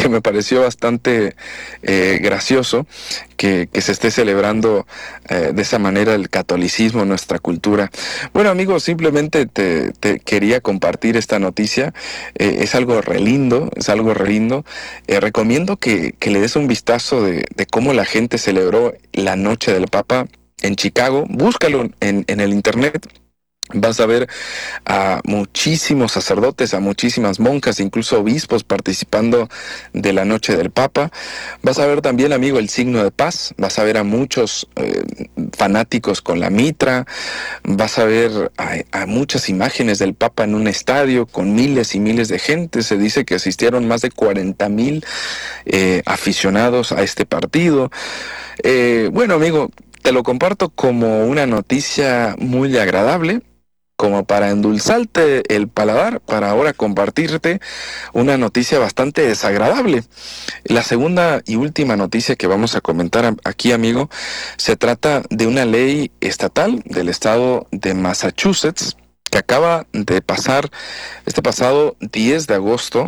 que me pareció bastante gracioso que se esté celebrando de esa manera el catolicismo en nuestra cultura. Bueno, amigos, simplemente te quería compartir esta noticia. Es algo re lindo, es algo re lindo. Recomiendo que le des un vistazo de cómo la gente celebró la Noche del Papa en Chicago. Búscalo en el internet. Vas a ver a muchísimos sacerdotes, a muchísimas monjas, incluso obispos participando de la Noche del Papa. Vas a ver también, amigo, el signo de paz. Vas a ver a muchos fanáticos con la mitra. Vas a ver a muchas imágenes del Papa en un estadio con miles y miles de gente. Se dice que asistieron más de 40,000 aficionados a este partido. Bueno, amigo, te lo comparto como una noticia muy agradable, como para endulzarte el paladar, para ahora compartirte una noticia bastante desagradable. La segunda y última noticia que vamos a comentar aquí, amigo, se trata de una ley estatal del estado de Massachusetts que acaba de pasar este pasado 10 de agosto,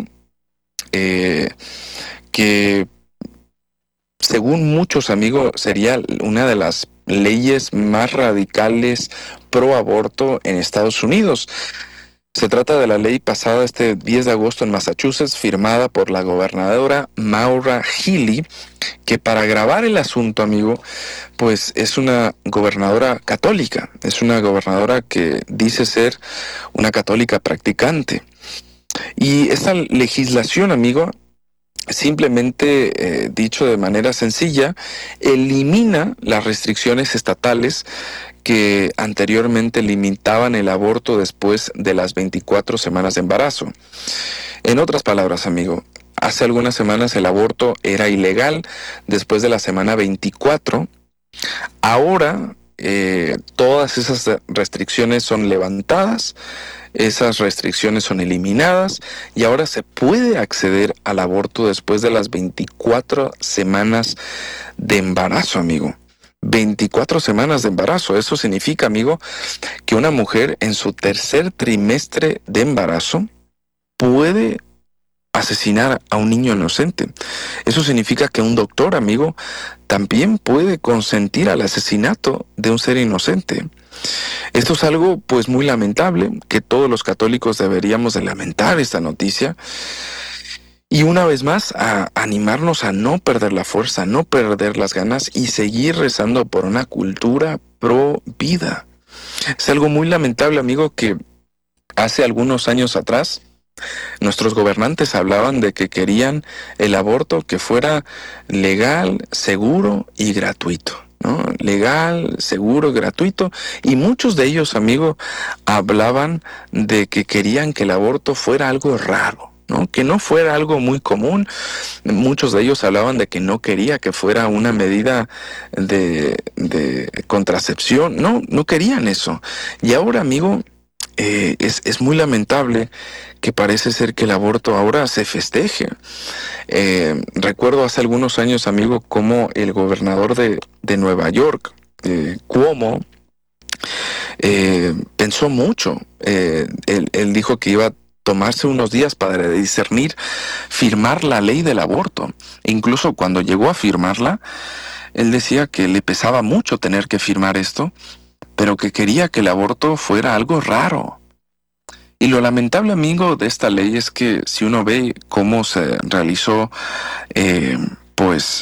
que según muchos, amigos, sería una de las leyes más radicales pro aborto en Estados Unidos. Se trata de la ley pasada este 10 de agosto en Massachusetts, firmada por la gobernadora Maura Healey, que para agravar el asunto, amigo, pues es una gobernadora católica, es una gobernadora que dice ser una católica practicante. Y esta legislación, amigo, simplemente, dicho de manera sencilla, elimina las restricciones estatales que anteriormente limitaban el aborto después de las 24 semanas de embarazo. En otras palabras, amigo, hace algunas semanas el aborto era ilegal después de la semana 24. Ahora todas esas restricciones son levantadas, esas restricciones son eliminadas y ahora se puede acceder al aborto después de las 24 semanas de embarazo, amigo. 24 semanas de embarazo. Eso significa, amigo, que una mujer en su tercer trimestre de embarazo puede asesinar a un niño inocente. Eso significa que un doctor, amigo, también puede consentir al asesinato de un ser inocente. Esto es algo pues muy lamentable, que todos los católicos deberíamos de lamentar esta noticia. Y una vez más, a animarnos a no perder la fuerza, a no perder las ganas y seguir rezando por una cultura pro vida. Es algo muy lamentable, amigo, que hace algunos años atrás nuestros gobernantes hablaban de que querían el aborto que fuera legal, seguro y gratuito, ¿no? Legal, seguro, gratuito. Y muchos de ellos, amigo, hablaban de que querían que el aborto fuera algo raro, ¿no? Que no fuera algo muy común. Muchos de ellos hablaban de que no quería que fuera una medida de contracepción. No querían eso. Y ahora, amigo, es muy lamentable que parece ser que el aborto ahora se festeje. Recuerdo hace algunos años, amigo, como el gobernador de Nueva York, Cuomo, pensó mucho. Él dijo que iba a tomarse unos días para discernir, firmar la ley del aborto. Incluso cuando llegó a firmarla, él decía que le pesaba mucho tener que firmar esto, pero que quería que el aborto fuera algo raro. Y lo lamentable, amigo, de esta ley es que si uno ve cómo se realizó, pues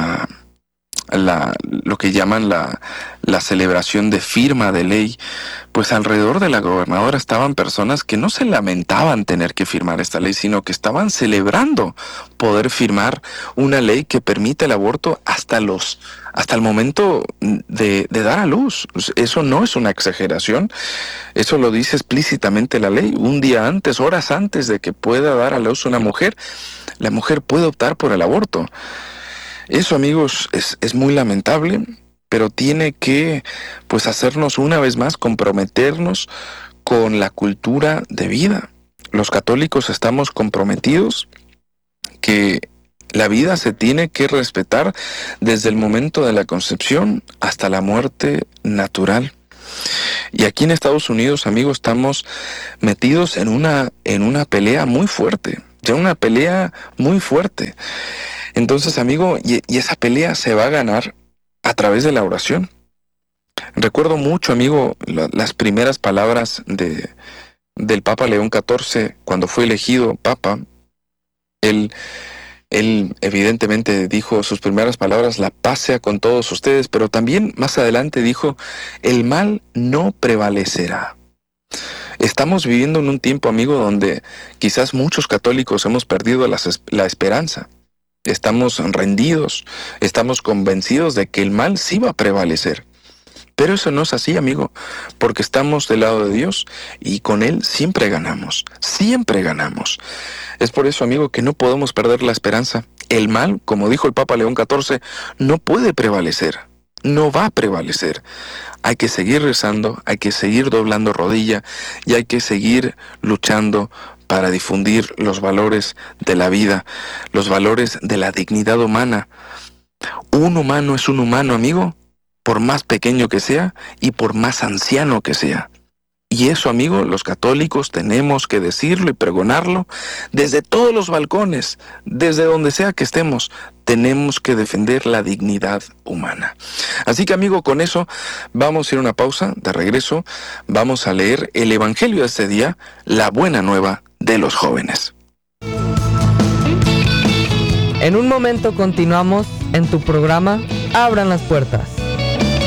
lo que llaman la celebración de firma de ley, pues alrededor de la gobernadora estaban personas que no se lamentaban tener que firmar esta ley, sino que estaban celebrando poder firmar una ley que permite el aborto hasta el momento de dar a luz. Eso no es una exageración, eso lo dice explícitamente la ley. Un día antes, horas antes de que pueda dar a luz una mujer, la mujer puede optar por el aborto. Eso, amigos, es muy lamentable, pero tiene que, pues, hacernos una vez más comprometernos con la cultura de vida. Los católicos estamos comprometidos que la vida se tiene que respetar desde el momento de la concepción hasta la muerte natural. Y aquí en Estados Unidos, amigos, estamos metidos en una pelea muy fuerte. de una pelea muy fuerte. Entonces, amigo, y esa pelea se va a ganar a través de la oración. Recuerdo mucho, amigo, las primeras palabras del Papa León XIV cuando fue elegido Papa. Él evidentemente dijo sus primeras palabras: la paz sea con todos ustedes, pero también más adelante dijo: el mal no prevalecerá. Estamos viviendo en un tiempo, amigo, donde quizás muchos católicos hemos perdido la esperanza. Estamos rendidos, estamos convencidos de que el mal sí va a prevalecer. Pero eso no es así, amigo, porque estamos del lado de Dios y con Él siempre ganamos, siempre ganamos. Es por eso, amigo, que no podemos perder la esperanza. El mal, como dijo el Papa León XIV, no puede prevalecer, no va a prevalecer. Hay que seguir rezando, hay que seguir doblando rodilla y hay que seguir luchando para difundir los valores de la vida, los valores de la dignidad humana. Un humano es un humano, amigo, por más pequeño que sea y por más anciano que sea. Y eso, amigo, los católicos tenemos que decirlo y pregonarlo desde todos los balcones, desde donde sea que estemos. Tenemos que defender la dignidad humana. Así que, amigo, con eso vamos a ir a una pausa. De regreso vamos a leer el Evangelio de este día, la buena nueva de los jóvenes. En un momento continuamos en tu programa Abran las Puertas.